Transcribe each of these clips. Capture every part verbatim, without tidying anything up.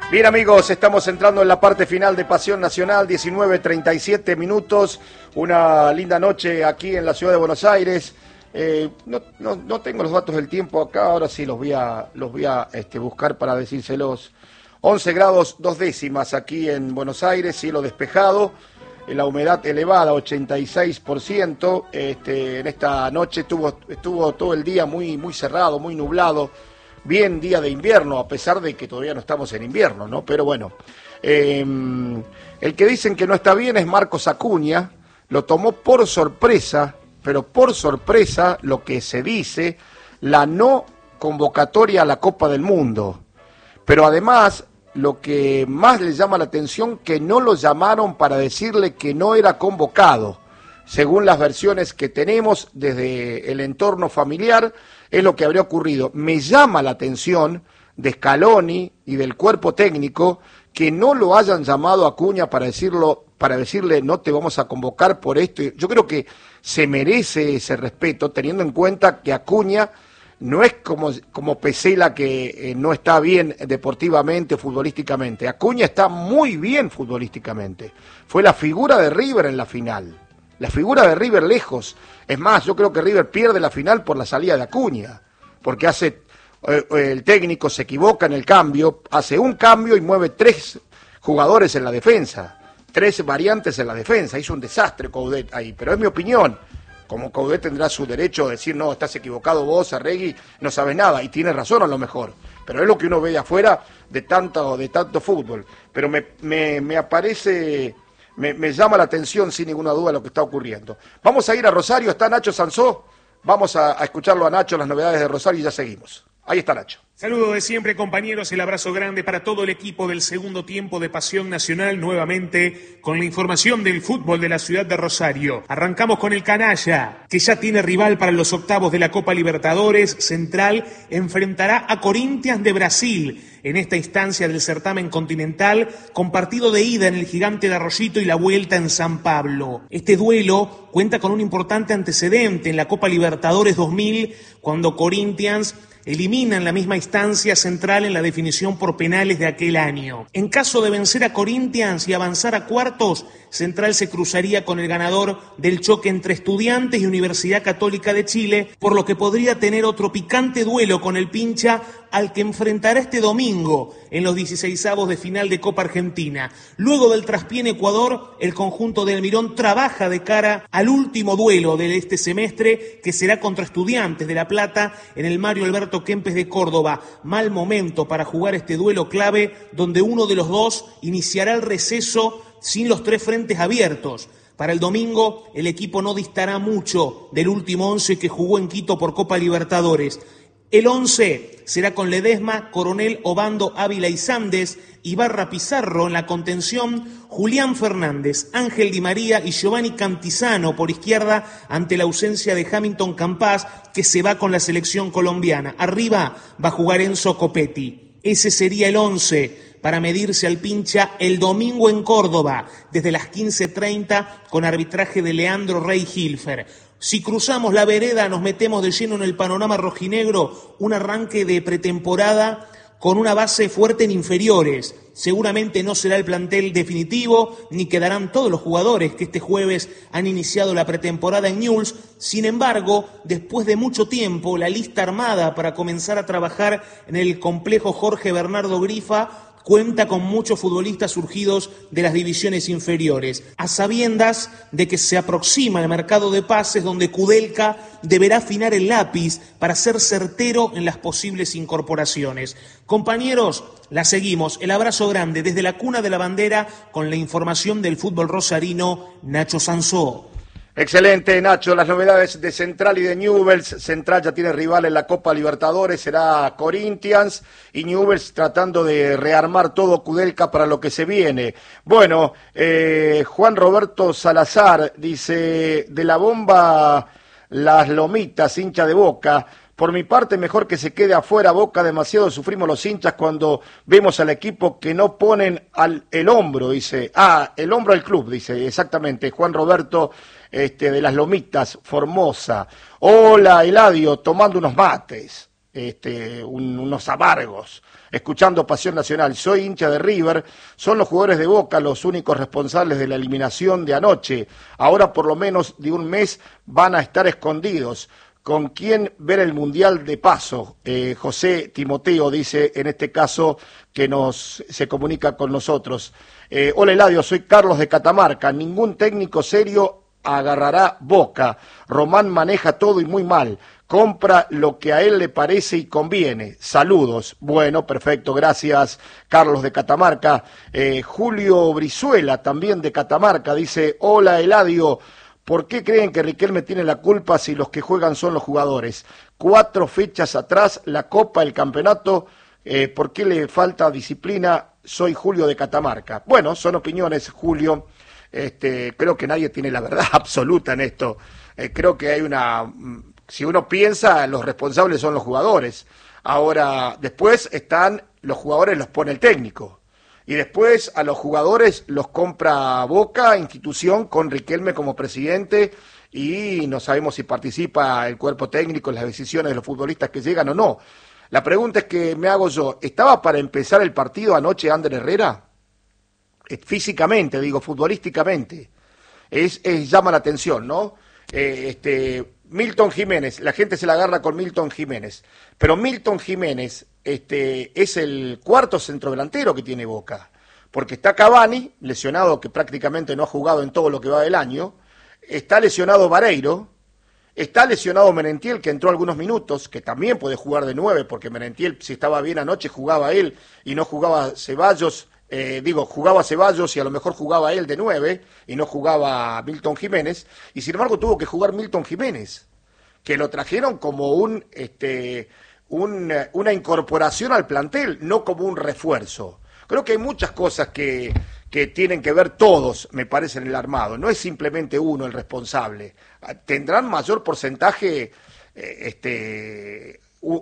Bien amigos, estamos entrando en la parte final de Pasión Nacional, diecinueve treinta y siete minutos, una linda noche aquí en la ciudad de Buenos Aires. Eh, no, no, no tengo los datos del tiempo acá, ahora sí los voy a, los voy a este, buscar para decírselos. once grados dos décimas aquí en Buenos Aires, cielo despejado, la humedad elevada, ochenta y seis por ciento. Este, en esta noche estuvo, estuvo todo el día muy, muy cerrado, muy nublado. Bien día de invierno, a pesar de que todavía no estamos en invierno, ¿no? Pero bueno, eh, el que dicen que no está bien es Marcos Acuña, lo tomó por sorpresa, pero por sorpresa lo que se dice, la no convocatoria a la Copa del Mundo. Pero además, lo que más le llama la atención, que no lo llamaron para decirle que no era convocado. Según las versiones que tenemos desde el entorno familiar, es lo que habría ocurrido. Me llama la atención de Scaloni y del cuerpo técnico que no lo hayan llamado a Acuña para decirlo, para decirle no te vamos a convocar por esto. Yo creo que se merece ese respeto, teniendo en cuenta que Acuña no es como, como Pesela, que eh, no está bien deportivamente, futbolísticamente. Acuña está muy bien futbolísticamente. Fue la figura de River en la final. La figura de River lejos. Es más, yo creo que River pierde la final por la salida de Acuña, porque hace eh, el técnico se equivoca en el cambio, hace un cambio y mueve tres jugadores en la defensa, tres variantes en la defensa. Hizo un desastre Coudet ahí, pero es mi opinión. Como Coudet tendrá su derecho a decir, no, estás equivocado vos, Arregui, no sabes nada, y tiene razón a lo mejor. Pero es lo que uno ve de afuera de tanto, de tanto fútbol. Pero me, me, me aparece... Me, me llama la atención sin ninguna duda lo que está ocurriendo. Vamos a ir a Rosario, está Nacho Sansó, vamos a, a escucharlo a Nacho, las novedades de Rosario y ya seguimos. Ahí está Nacho. Saludos de siempre, compañeros, el abrazo grande para todo el equipo del segundo tiempo de Pasión Nacional, nuevamente con la información del fútbol de la ciudad de Rosario. Arrancamos con el canalla, que ya tiene rival para los octavos de la Copa Libertadores. Central enfrentará a Corinthians de Brasil en esta instancia del certamen continental, con partido de ida en el Gigante de Arroyito y la vuelta en San Pablo. Este duelo cuenta con un importante antecedente en la Copa Libertadores dos mil, cuando Corinthians elimina en la misma instancia Central en la definición por penales de aquel año. En caso de vencer a Corinthians y avanzar a cuartos, Central se cruzaría con el ganador del choque entre Estudiantes y Universidad Católica de Chile, por lo que podría tener otro picante duelo con el Pincha, al que enfrentará este domingo en los dieciseisavos de final de Copa Argentina. Luego del traspié en Ecuador, el conjunto de Almirón trabaja de cara al último duelo de este semestre, que será contra Estudiantes de La Plata en el Mario Alberto Kempes de Córdoba. Mal momento para jugar este duelo clave, donde uno de los dos iniciará el receso sin los tres frentes abiertos. Para el domingo, el equipo no distará mucho del último once que jugó en Quito por Copa Libertadores. El once será con Ledesma, Coronel, Obando, Ávila y Sandes, Ibarra, Pizarro en la contención, Julián Fernández, Ángel Di María y Giovanni Cantizano por izquierda, ante la ausencia de Hamilton Campas, que se va con la selección colombiana. Arriba va a jugar Enzo Copetti. Ese sería el once para medirse al Pincha el domingo en Córdoba, desde las quince treinta, con arbitraje de Leandro Rey Hilfer. Si cruzamos la vereda, nos metemos de lleno en el panorama rojinegro, un arranque de pretemporada con una base fuerte en inferiores. Seguramente no será el plantel definitivo, ni quedarán todos los jugadores que este jueves han iniciado la pretemporada en Newell's. Sin embargo, después de mucho tiempo, la lista armada para comenzar a trabajar en el complejo Jorge Bernardo Grifa cuenta con muchos futbolistas surgidos de las divisiones inferiores, a sabiendas de que se aproxima el mercado de pases, donde Kudelka deberá afinar el lápiz para ser certero en las posibles incorporaciones. Compañeros, la seguimos. El abrazo grande desde la cuna de la bandera, con la información del fútbol rosarino, Nacho Sansó. Excelente, Nacho. Las novedades de Central y de Newell's. Central ya tiene rival en la Copa Libertadores, será Corinthians, y Newell's tratando de rearmar todo Kudelka para lo que se viene. Bueno, eh, Juan Roberto Salazar dice, de la bomba Las Lomitas, hincha de Boca. Por mi parte, mejor que se quede afuera Boca, demasiado sufrimos los hinchas cuando vemos al equipo que no ponen al, el hombro, dice. Ah, el hombro al club, dice, exactamente. Juan Roberto este, de Las Lomitas, Formosa. Hola, Eladio, tomando unos mates. este, un, unos amargos, escuchando Pasión Nacional. Soy hincha de River, son los jugadores de Boca los únicos responsables de la eliminación de anoche. Ahora por lo menos de un mes van a estar escondidos. ¿Con quién ver el Mundial de paso? Eh, José Timoteo dice, en este caso, que nos se comunica con nosotros. Eh, Hola Eladio, soy Carlos de Catamarca. Ningún técnico serio agarrará Boca. Román maneja todo y muy mal. Compra lo que a él le parece y conviene. Saludos. Bueno, perfecto, gracias Carlos de Catamarca. Eh, Julio Brizuela, también de Catamarca, dice, hola Eladio, ¿por qué creen que Riquelme tiene la culpa si los que juegan son los jugadores? Cuatro fechas atrás, la Copa, el Campeonato, eh, ¿por qué le falta disciplina? Soy Julio de Catamarca. Bueno, son opiniones, Julio. Este, creo que nadie tiene la verdad absoluta en esto. Eh, creo que hay una... Si uno piensa, los responsables son los jugadores. Ahora, después están los jugadores, los pone el técnico. Y después a los jugadores los compra Boca, institución, con Riquelme como presidente, y no sabemos si participa el cuerpo técnico en las decisiones de los futbolistas que llegan o no. La pregunta es que me hago yo, ¿estaba para empezar el partido anoche Ander Herrera? Físicamente, digo, futbolísticamente. Es, es llama la atención, ¿no? Eh, este... Milton Jiménez, la gente se la agarra con Milton Jiménez, pero Milton Jiménez este, es el cuarto centrodelantero que tiene Boca, porque está Cavani, lesionado que prácticamente no ha jugado en todo lo que va del año, está lesionado Vareiro, está lesionado Merentiel, que entró algunos minutos, que también puede jugar de nueve, porque Merentiel, si estaba bien anoche, jugaba él y no jugaba Ceballos. Eh, digo, jugaba Ceballos y a lo mejor jugaba él de nueve y no jugaba Milton Jiménez, y sin embargo tuvo que jugar Milton Jiménez, que lo trajeron como un, este, un, una incorporación al plantel, no como un refuerzo. Creo que hay muchas cosas que, que tienen que ver todos, me parece, en el armado. No es simplemente uno el responsable. Tendrán mayor porcentaje eh, este,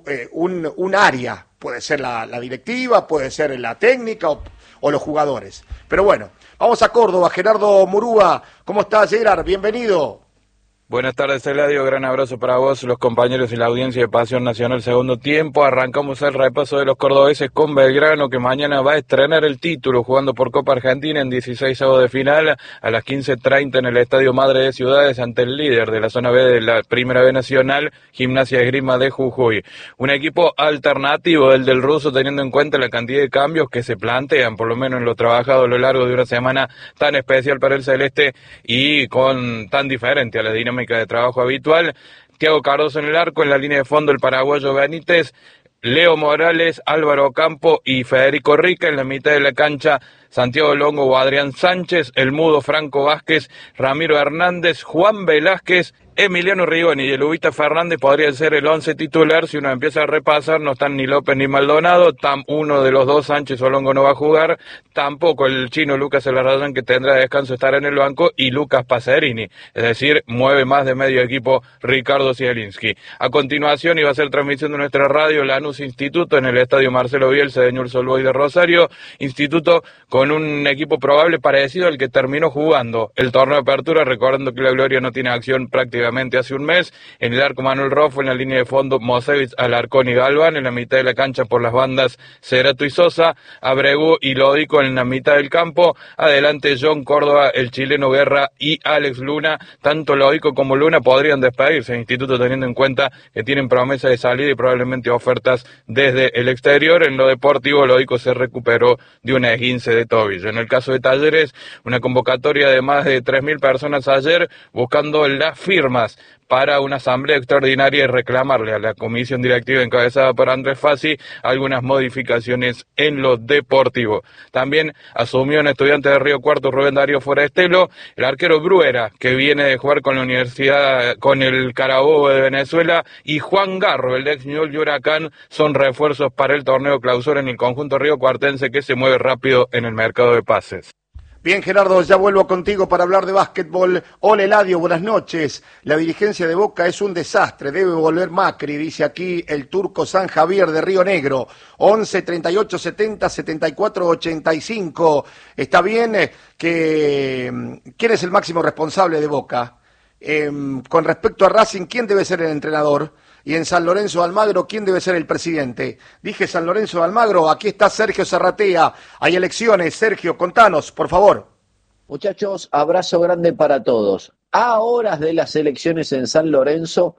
un, un área, puede ser la, la directiva, puede ser la técnica o, o los jugadores. Pero bueno, vamos a Córdoba. Gerardo Murúa, ¿cómo estás, Gerard? Bienvenido. Buenas tardes, Eladio, gran abrazo para vos, los compañeros y la audiencia de Pasión Nacional. Segundo tiempo, arrancamos el repaso de los cordobeses con Belgrano, que mañana va a estrenar el título jugando por Copa Argentina en dieciseisavos de final a las quince treinta en el Estadio Madre de Ciudades ante el líder de la zona B de la Primera B Nacional, Gimnasia Esgrima de Jujuy. Un equipo alternativo, el del ruso, teniendo en cuenta la cantidad de cambios que se plantean, por lo menos en lo trabajado a lo largo de una semana tan especial para el celeste y con tan diferente a la dinámica de trabajo habitual. Thiago Cardoso en el arco, en la línea de fondo el paraguayo Benítez, Leo Morales, Álvaro Campo y Federico Rica. En la mitad de la cancha, Santiago Longo o Adrián Sánchez, el mudo Franco Vázquez, Ramiro Hernández, Juan Velázquez, Emiliano Rigoni y el Ubita Fernández podría ser el once titular. Si uno empieza a repasar, no están ni López ni Maldonado, tam, uno de los dos, Sánchez o Longo, no va a jugar, tampoco el chino Lucas Elarrayán, que tendrá descanso, estará en el banco, y Lucas Pacerini, es decir, mueve más de medio equipo Ricardo Zielinski. A continuación iba a ser transmisión de nuestra radio Lanús Instituto en el estadio Marcelo Bielsa de Newell's Old Boys de Rosario, Instituto con un equipo probable parecido al que terminó jugando el torneo de apertura, recordando que la Gloria no tiene acción prácticamente hace un mes. En el arco Manuel Roffo, en la línea de fondo Mosevich, Alarcón y Galván, en la mitad de la cancha por las bandas Cerato y Sosa, Abregu y Lódico en la mitad del campo, adelante John Córdoba, el chileno Guerra y Alex Luna. Tanto Lódico como Luna podrían despedirse, Instituto, teniendo en cuenta que tienen promesa de salida y probablemente ofertas desde el exterior. En lo deportivo, Lódico se recuperó de una esguince de tobillo. En el caso de Talleres, una convocatoria de más de tres mil personas ayer buscando las firmas para una asamblea extraordinaria y reclamarle a la comisión directiva encabezada por Andrés Fassi algunas modificaciones en lo deportivo. También asumió en Estudiantes de Río Cuarto Rubén Darío Forestelo, el arquero Bruera, que viene de jugar con la Universidad, con el Carabobo de Venezuela, y Juan Garro, el ex Ñol y Huracán, son refuerzos para el torneo clausura en el conjunto riocuartense, que se mueve rápido en el mercado de pases. Bien, Gerardo, ya vuelvo contigo para hablar de básquetbol. Hola, Eladio, buenas noches. La dirigencia de Boca es un desastre, debe volver Macri, dice aquí el turco San Javier de Río Negro. once, treinta y ocho, setenta, setenta y cuatro, ochenta y cinco. Está bien que... ¿Quién es el máximo responsable de Boca? Eh, con respecto a Racing, ¿quién debe ser el entrenador? Y en San Lorenzo de Almagro, ¿quién debe ser el presidente? Dije San Lorenzo de Almagro, aquí está Sergio Zarratea. Hay elecciones. Sergio, contanos, por favor. Muchachos, abrazo grande para todos. A horas de las elecciones en San Lorenzo,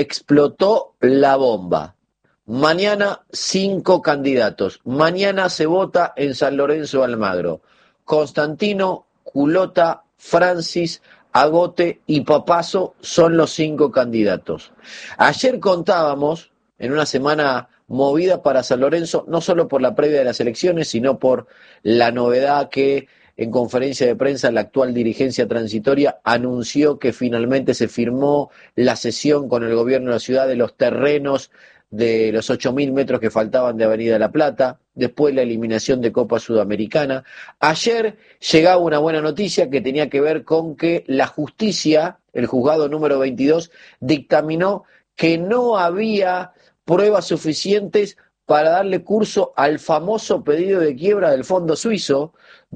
explotó la bomba. Mañana, cinco candidatos. Mañana se vota en San Lorenzo de Almagro. Constantino, Culota, Francis, Agote y Papazo son los cinco candidatos. Ayer contábamos, en una semana movida para San Lorenzo, no solo por la previa de las elecciones, sino por la novedad que en conferencia de prensa la actual dirigencia transitoria anunció que finalmente se firmó la cesión con el gobierno de la ciudad de los terrenos de los ocho mil metros que faltaban de Avenida La Plata, después la eliminación de Copa Sudamericana. Ayer llegaba una buena noticia que tenía que ver con que la justicia, el juzgado número veintidós, dictaminó que no había pruebas suficientes para darle curso al famoso pedido de quiebra del Fondo Suizo,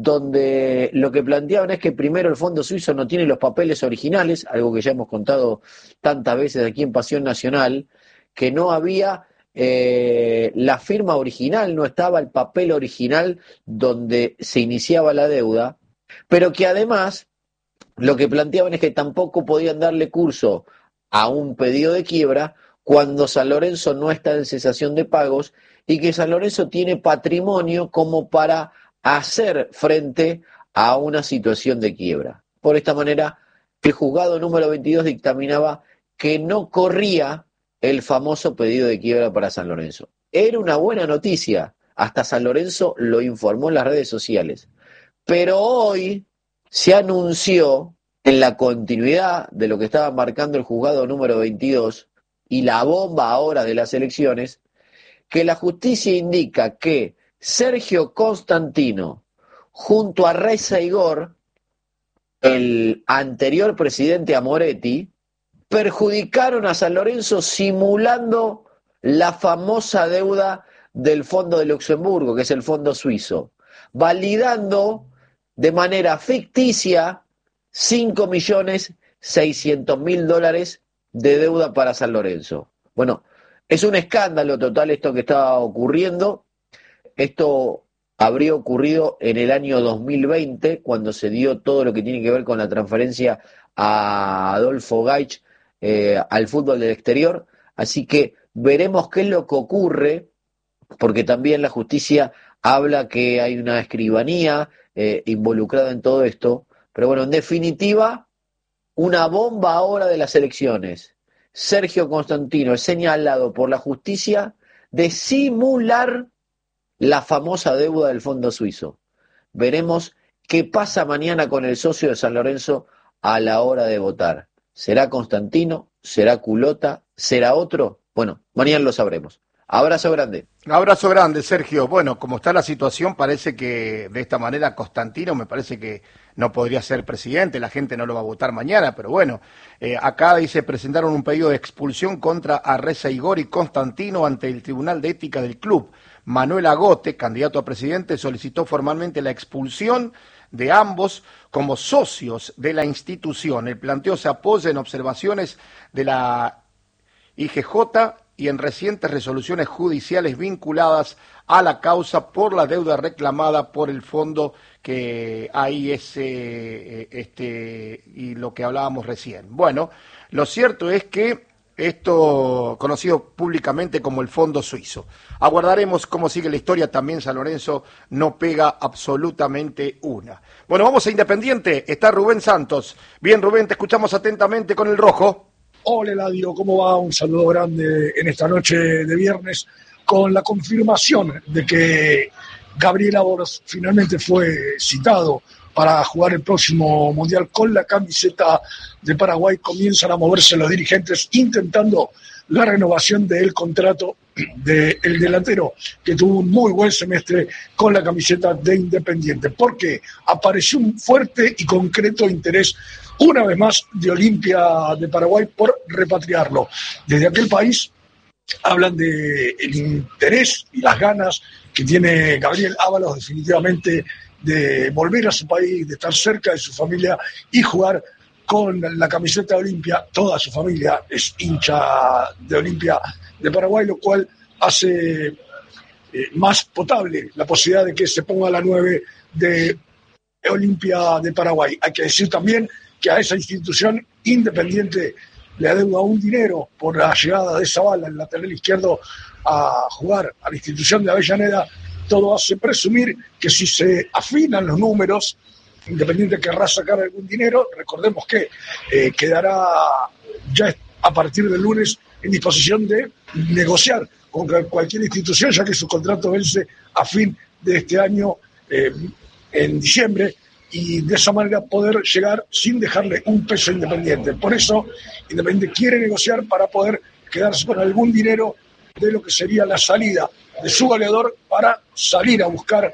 donde lo que planteaban es que primero el Fondo Suizo no tiene los papeles originales, algo que ya hemos contado tantas veces aquí en Pasión Nacional, que no había eh, la firma original, no estaba el papel original donde se iniciaba la deuda, pero que además lo que planteaban es que tampoco podían darle curso a un pedido de quiebra cuando San Lorenzo no está en cesación de pagos y que San Lorenzo tiene patrimonio como para hacer frente a una situación de quiebra. Por esta manera, el juzgado número veintidós dictaminaba que no corría el famoso pedido de quiebra para San Lorenzo. Era una buena noticia, hasta San Lorenzo lo informó en las redes sociales. Pero hoy se anunció, en la continuidad de lo que estaba marcando el juzgado número veintidós y la bomba ahora de las elecciones, que la justicia indica que Sergio Constantino, junto a Reza Igor, el anterior presidente Amoretti, perjudicaron a San Lorenzo simulando la famosa deuda del Fondo de Luxemburgo, que es el Fondo Suizo, validando de manera ficticia cinco millones seiscientos mil dólares de deuda para San Lorenzo. Bueno, es un escándalo total esto que está ocurriendo. Esto habría ocurrido en el año dos mil veinte, cuando se dio todo lo que tiene que ver con la transferencia a Adolfo Gaich eh, al fútbol del exterior. Así que veremos qué es lo que ocurre, porque también la justicia habla que hay una escribanía eh, involucrada en todo esto. Pero bueno, en definitiva, una bomba ahora de las elecciones. Sergio Constantino es señalado por la justicia de simular la famosa deuda del Fondo Suizo. Veremos qué pasa mañana con el socio de San Lorenzo a la hora de votar. ¿Será Constantino? ¿Será Culota? ¿Será otro? Bueno, mañana lo sabremos. Abrazo grande. Abrazo grande, Sergio. Bueno, como está la situación, parece que de esta manera Constantino me parece que no podría ser presidente, la gente no lo va a votar mañana, pero bueno, eh, acá dice, presentaron un pedido de expulsión contra Arreza Igor y Constantino ante el Tribunal de Ética del club. Manuel Agote, candidato a presidente, solicitó formalmente la expulsión de ambos como socios de la institución. El planteo se apoya en observaciones de la I G J y en recientes resoluciones judiciales vinculadas a la causa por la deuda reclamada por el fondo, que ahí es eh, este y lo que hablábamos recién. Bueno, lo cierto es que esto, conocido públicamente como el Fondo Suizo. Aguardaremos cómo sigue la historia. También San Lorenzo no pega absolutamente una. Bueno, vamos a Independiente. Está Rubén Santos. Bien, Rubén, te escuchamos atentamente con el rojo. Hola, Eladio, ¿cómo va? Un saludo grande en esta noche de viernes con la confirmación de que Gabriel Ábalos finalmente fue citado para jugar el próximo Mundial con la camiseta de Paraguay. Comienzan a moverse los dirigentes intentando la renovación del contrato del delantero, que tuvo un muy buen semestre con la camiseta de Independiente, porque apareció un fuerte y concreto interés una vez más de Olimpia de Paraguay por repatriarlo. Desde aquel país hablan del interés y las ganas que tiene Gabriel Ábalos definitivamente de volver a su país, de estar cerca de su familia y jugar con con la camiseta de Olimpia. Toda su familia es hincha de Olimpia de Paraguay, lo cual hace eh, más potable la posibilidad de que se ponga la nueve de Olimpia de Paraguay. Hay que decir también que a esa institución Independiente le adeuda un dinero por la llegada de Zavala, el lateral izquierdo, a jugar a la institución de Avellaneda. Todo hace presumir que si se afinan los números, Independiente querrá sacar algún dinero. Recordemos que eh, quedará ya a partir del lunes en disposición de negociar con cualquier institución, ya que su contrato vence a fin de este año, eh, en diciembre, y de esa manera poder llegar sin dejarle un peso a Independiente. Por eso Independiente quiere negociar para poder quedarse con algún dinero de lo que sería la salida de su goleador para salir a buscar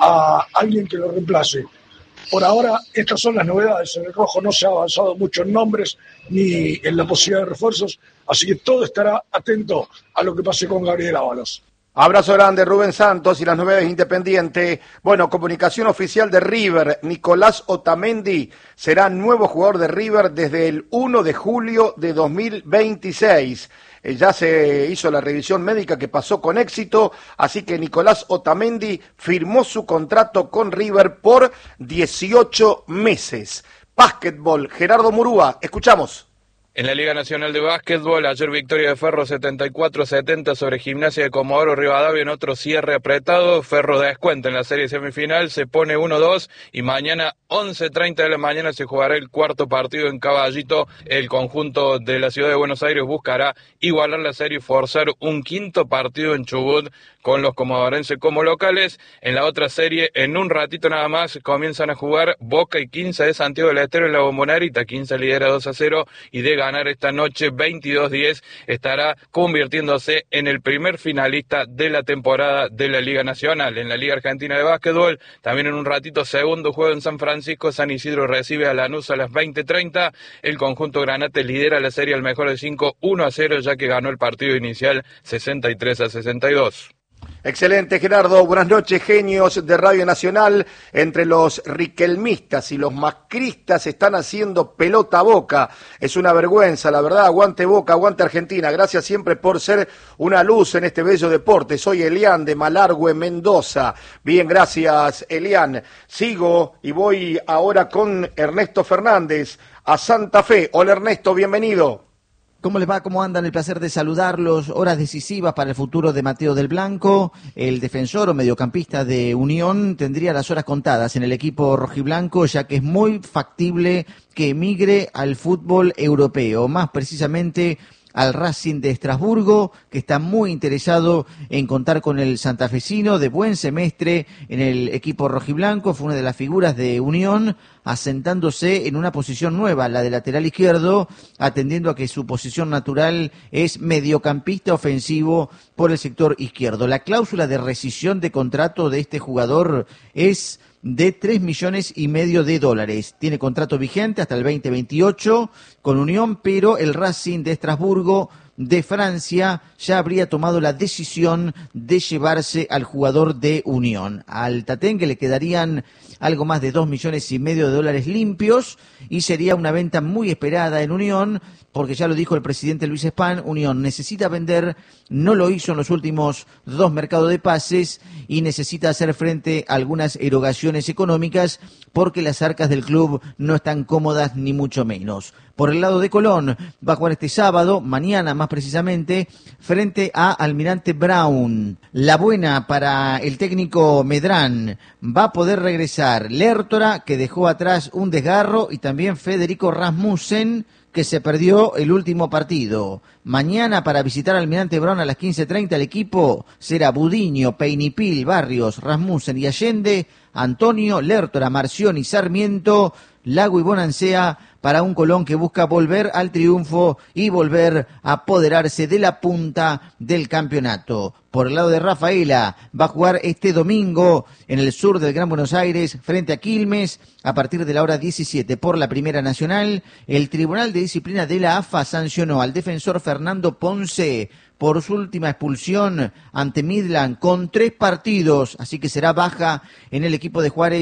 a alguien que lo reemplace. Por ahora, estas son las novedades. En el rojo no se ha avanzado mucho en nombres ni en la posibilidad de refuerzos, así que todo estará atento a lo que pase con Gabriel Ábalos. Abrazo grande, Rubén Santos, y las novedades Independiente. Bueno, comunicación oficial de River. Nicolás Otamendi será nuevo jugador de River desde el primero de julio de dos mil veintiséis. Eh, ya se hizo la revisión médica que pasó con éxito, así que Nicolás Otamendi firmó su contrato con River por dieciocho meses. Básquetbol, Gerardo Murúa, escuchamos. En la Liga Nacional de Básquetbol, ayer victoria de Ferro setenta y cuatro a setenta sobre Gimnasia de Comodoro Rivadavia en otro cierre apretado. Ferro descuenta en la serie semifinal, se pone uno dos y mañana once treinta de la mañana se jugará el cuarto partido en Caballito. El conjunto de la ciudad de Buenos Aires buscará igualar la serie y forzar un quinto partido en Chubut con los comodorenses como locales. En la otra serie, en un ratito nada más, comienzan a jugar Boca y quince de Santiago del Estero en la Bombonera. quince lidera dos a cero y de ganar esta noche veintidós diez estará convirtiéndose en el primer finalista de la temporada de la Liga Nacional. En la Liga Argentina de Básquetbol, también en un ratito, segundo juego en San Francisco. San Isidro recibe a Lanús a las veinte treinta. El conjunto granate lidera la serie al mejor de cinco, uno a cero, ya que ganó el partido inicial sesenta y tres a sesenta y dos. Excelente, Gerardo. Buenas noches, genios de Radio Nacional. Entre los riquelmistas y los macristas están haciendo pelota a Boca. Es una vergüenza, la verdad. Aguante Boca, aguante Argentina. Gracias siempre por ser una luz en este bello deporte. Soy Elian de Malargüe, Mendoza. Bien, gracias, Elian. Sigo y voy ahora con Ernesto Fernández a Santa Fe. Hola, Ernesto, bienvenido. ¿Cómo les va? ¿Cómo andan? El placer de saludarlos. Horas decisivas para el futuro de Mateo del Blanco. El defensor o mediocampista de Unión tendría las horas contadas en el equipo rojiblanco, ya que es muy factible que emigre al fútbol europeo, más precisamente al Racing de Estrasburgo, que está muy interesado en contar con el santafesino de buen semestre en el equipo rojiblanco. Fue una de las figuras de Unión, asentándose en una posición nueva, la de lateral izquierdo, atendiendo a que su posición natural es mediocampista ofensivo por el sector izquierdo. La cláusula de rescisión de contrato de este jugador es de tres millones y medio de dólares. Tiene contrato vigente hasta el veinte veintiocho con Unión, pero el Racing de Estrasburgo de Francia ya habría tomado la decisión de llevarse al jugador de Unión. Al Tatengue le quedarían algo más de dos millones y medio de dólares limpios y sería una venta muy esperada en Unión, porque ya lo dijo el presidente Luis Span, Unión necesita vender, no lo hizo en los últimos dos mercados de pases y necesita hacer frente a algunas erogaciones económicas porque las arcas del club no están cómodas ni mucho menos. Por el lado de Colón, va a jugar este sábado, mañana más precisamente, frente a Almirante Brown. La buena para el técnico Medrán, va a poder regresar Lertora, que dejó atrás un desgarro, y también Federico Rasmussen, que se perdió el último partido. Mañana para visitar Almirante Brown a las quince treinta el equipo será Budiño, Peinipil, Barrios, Rasmussen y Allende, Antonio, Lertora, Marción y Sarmiento, Lago y Bonancea, para un Colón que busca volver al triunfo y volver a apoderarse de la punta del campeonato. Por el lado de Rafaela, va a jugar este domingo en el sur del Gran Buenos Aires frente a Quilmes a partir de la hora diecisiete por la Primera Nacional. El Tribunal de Disciplina de la A F A sancionó al defensor Fernando Ponce por su última expulsión ante Midland con tres partidos, así que será baja en el equipo de Juárez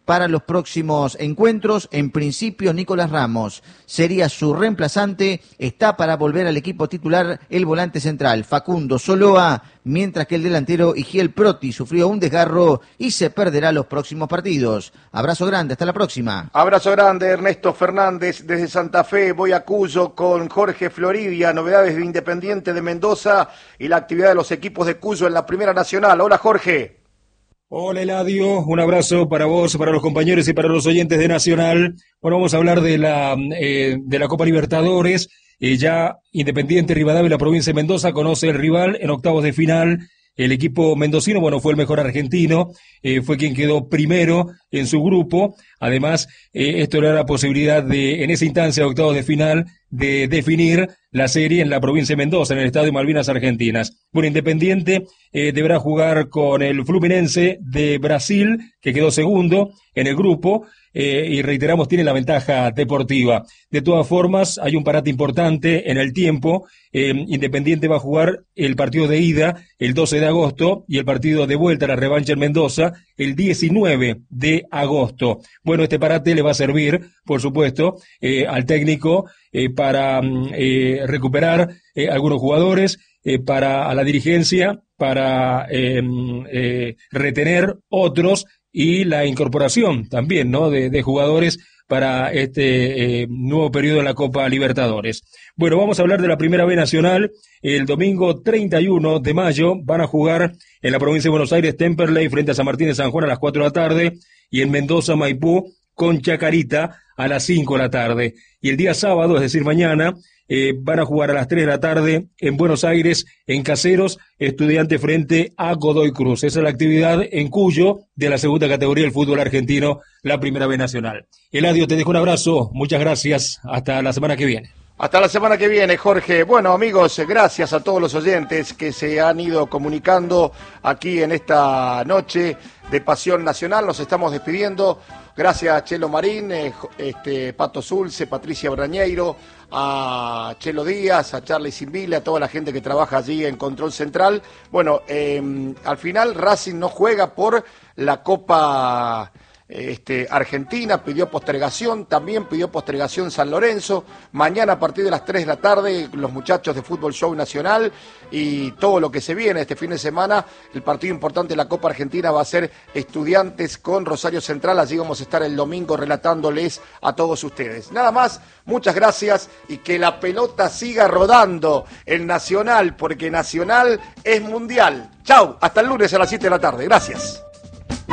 para los próximos encuentros. En principio, Nicolás Ramos sería su reemplazante. Está para volver al equipo titular el volante central, Facundo Soloa, mientras que el delantero Igiel Proti sufrió un desgarro y se perderá los próximos partidos. Abrazo grande, hasta la próxima. Abrazo grande, Ernesto Fernández desde Santa Fe. Voy a Cuyo con Jorge Floridia, novedades de Independiente de Mendoza y la actividad de los equipos de Cuyo en la Primera Nacional. Hola, Jorge. Hola, Eladio, un abrazo para vos, para los compañeros y para los oyentes de Nacional. Bueno, vamos a hablar de la, eh, de la Copa Libertadores. Eh, ya Independiente Rivadavia y la provincia de Mendoza conoce el rival en octavos de final. El equipo mendocino, bueno, fue el mejor argentino, eh, fue quien quedó primero en su grupo. Además, eh, esto le da la posibilidad de, en esa instancia de octavos de final, de definir la serie en la provincia de Mendoza, en el Estadio Malvinas Argentinas. Bueno, Independiente eh, deberá jugar con el Fluminense de Brasil, que quedó segundo en el grupo, eh, y reiteramos, tiene la ventaja deportiva. De todas formas, hay un parate importante en el tiempo. Eh, Independiente va a jugar el partido de ida el doce de agosto y el partido de vuelta, la revancha en Mendoza, el diecinueve de agosto. Bueno, este parate le va a servir, por supuesto, eh, al técnico eh, para eh, recuperar eh, algunos jugadores, eh, para a la dirigencia, para eh, eh, retener otros y la incorporación también, ¿no?, de, de jugadores para este eh, nuevo periodo en la Copa Libertadores. Bueno, vamos a hablar de la Primera B Nacional. El domingo treinta y uno de mayo van a jugar en la provincia de Buenos Aires Temperley frente a San Martín de San Juan a las cuatro de la tarde y en Mendoza Maipú con Chacarita a las cinco de la tarde. Y el día sábado, es decir, mañana, eh, van a jugar a las tres de la tarde en Buenos Aires, en Caseros, Estudiante frente a Godoy Cruz. Esa es la actividad en Cuyo de la segunda categoría del fútbol argentino, la Primera B Nacional. Eladio, te dejo un abrazo, muchas gracias, hasta la semana que viene. Hasta la semana que viene, Jorge. Bueno, amigos, gracias a todos los oyentes que se han ido comunicando aquí en esta noche de Pasión Nacional. Nos estamos despidiendo. Gracias a Chelo Marín, eh, este, Pato Zulce, Patricia Brañeiro, a Chelo Díaz, a Charlie Simbile, a toda la gente que trabaja allí en Control Central. Bueno, eh, al final Racing no juega por la Copa Este, Argentina, pidió postergación, también pidió postergación San Lorenzo. Mañana a partir de las tres de la tarde los muchachos de Fútbol Show Nacional y todo lo que se viene este fin de semana. El partido importante de la Copa Argentina va a ser Estudiantes con Rosario Central. Allí vamos a estar el domingo relatándoles a todos ustedes. Nada más, muchas gracias y que la pelota siga rodando en Nacional, porque Nacional es mundial. Chau, hasta el lunes a las siete de la tarde. Gracias.